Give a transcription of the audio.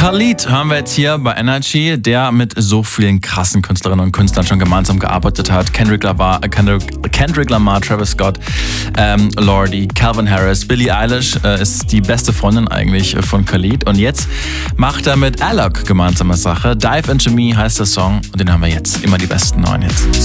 Khalid hören wir jetzt hier bei Energy, der mit so vielen krassen Künstlerinnen und Künstlern schon gemeinsam gearbeitet hat. Kendrick Lamar, Travis Scott, Lordi, Calvin Harris, Billie Eilish ist die beste Freundin eigentlich von Khalid. Und jetzt macht er mit Alok gemeinsame Sache. Dive Into Me heißt der Song und den haben wir jetzt. Immer die besten neuen Hits.